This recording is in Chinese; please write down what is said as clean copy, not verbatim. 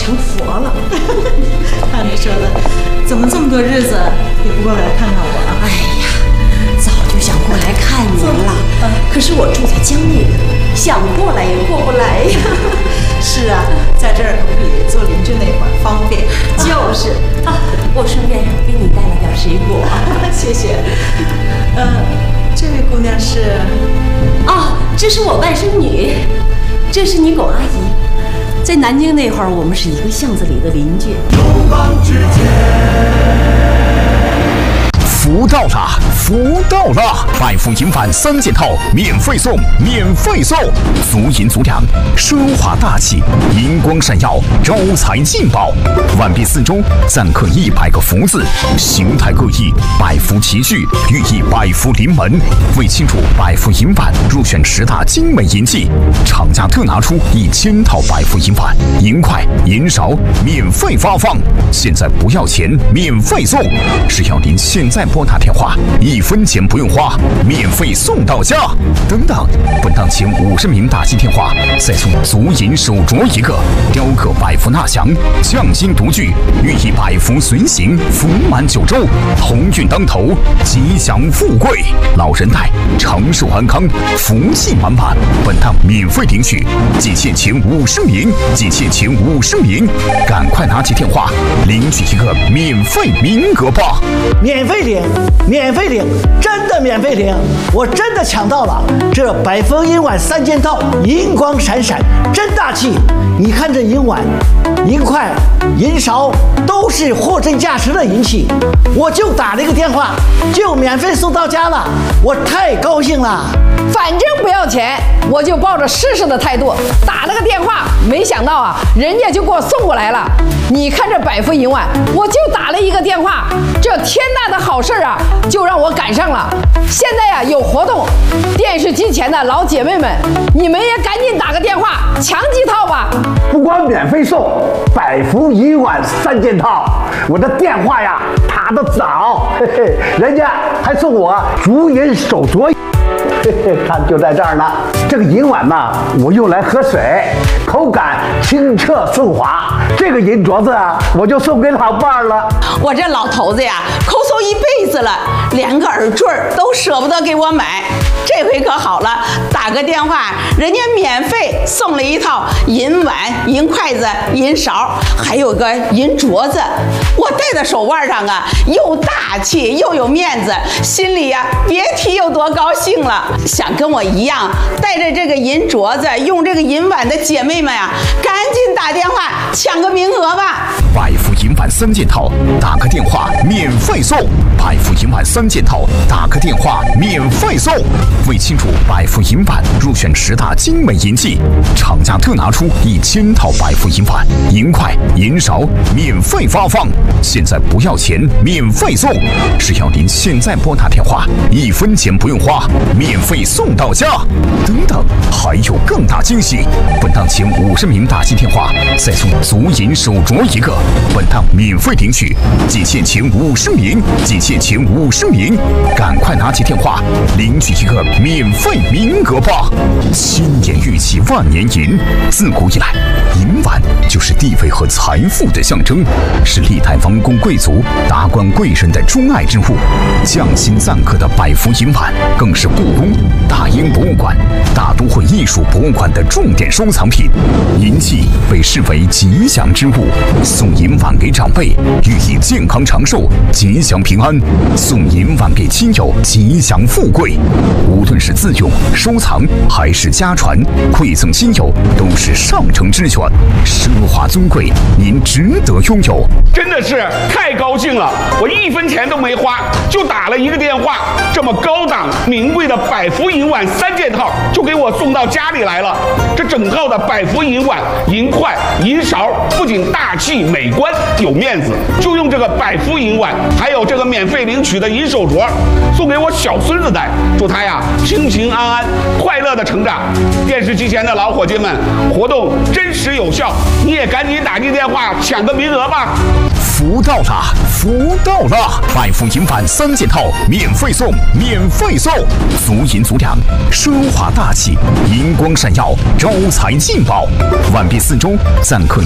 成佛了。看你说的，怎么这么多日子也不过来看看我啊？ 哎呀，早就想过来看您了，可是我住在江那边，想过来也过不来呀。 是啊，在这儿可不比做邻居那会儿方便。 就是我顺便给你带了点水果。 谢谢。这位姑娘是？ 哦，这是我外甥女，这是你狗阿姨。在南京那会儿，我们是一个巷子里的邻居。 友邦之间。 福到了，福到了！百富银晚3件套免费送，免费送！足银足两，奢华大气，银光闪耀，招财进宝。完毕4周，暂刻100个福字，形态各异，百福齐聚，寓意百福临门。为庆祝百富银晚入选10大精美银器，厂家特拿出1000套百富银晚，银块、银勺免费发放，现在不要钱，免费送！只要您现在拨打电话，1分钱不用花，免费送到家。等等，本档前50名打进电话，再送足银手镯1个，雕刻百福纳祥，匠心独具，寓意百福随行，福满9州，鸿运当头，吉祥富贵，老人带，长寿安康，福气满满。本档免费领取，仅限前50名，仅限前50名，赶快拿起电话领取1个免费名额吧！ 免费领，免费领，真的免费领！我真的抢到了这百福银碗3件套，银光闪闪，真大气！你看这银碗、银块、银勺都是货真价实的银器，我就打了一个电话，就免费送到家了，我太高兴了。 反正不要钱，我就抱着试试的态度打了个电话，没想到啊，人家就给我送过来了。你看这百福银碗，我就打了一个电话，这天大的好事啊，就让我赶上了。现在呀有活动，电视机前的老姐妹们，你们也赶紧打个电话抢几套吧。 不光免费送百福银碗3件套，我的电话呀打得早，嘿嘿，人家还送我足银手镯。嘿嘿，看就在这儿呢。这个银碗呢，我用来喝水，口感清澈顺滑。这个银镯子啊，我就送给老伴儿了。 我这老头子呀，抠搜一辈子了，连个耳坠都舍不得给我买。这回可好了，打个电话，人家免费送了1套银碗、银筷子、银勺，还有个银镯子。我戴在手腕上啊，又大气又有面子，心里呀别提有多高兴了。想跟我一样带着这个银镯子、用这个银碗的姐妹们呀，赶紧打电话抢个名额吧！ 百福银碗3件套，打个电话免费送！百福银碗3件套，打个电话免费送！为庆祝百福银碗入选10大精美银器，厂家特拿出1000套百福银碗，银块、银勺免费发放，现在不要钱，免费送！只要您现在拨打电话，1分钱不用花，免费送到家。等等，还有更大惊喜！本档前50名打进电话，再送足银手镯1个，本档免费领取，仅限前50名，仅限前50名，赶快拿起电话领取1个免费名额吧！千年玉器万年银，自古以来，银碗就是地位和财富的象征，是历代王公贵族、达官贵人的钟爱之物。匠心赞刻的百福银碗，更是故宫、大英博物馆、大都会艺术博物馆的重点收藏品。银器被视为吉祥之物，送银碗给长辈，寓意健康长寿、吉祥平安；送银碗给亲友，吉祥富贵。无论是自用、收藏还是家传、馈赠亲友，都是上乘之选，奢华尊贵，您值得拥有。 真的是太高兴了！我1分钱都没花，就打了一个电话，这么高档名贵的百福银碗3件套就给我送到家里来了。这整套的百福银碗、银筷、银勺，不仅大气美观有面子，就用这个百福银碗，还有这个免费领取的银手镯，送给我小孙子戴，祝他呀平平安安、快乐的成长。电视机前的老伙计们，活动真实有效，你也赶紧打进电话抢个名额吧！ 福到了，福到了！百福银碗3件套免费送，免费送！足银足两，奢华大气，银光闪耀，招财进宝。完毕4周，暂刻